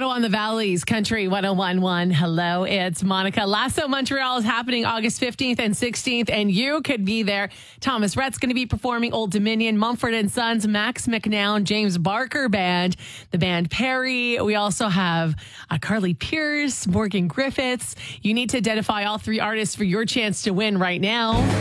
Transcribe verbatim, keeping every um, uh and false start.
Ottawa on the Valley's Country one oh one point one. Hello, it's Monica. Lasso Montreal is happening August fifteenth and sixteenth, and you could be there. Thomas Rhett's going to be performing. Old Dominion, Mumford and Sons, Max McNown, James Barker Band, the band Perry. We also have uh, Carly Pierce, Morgan Griffiths. You need to identify all three artists for your chance to win right now.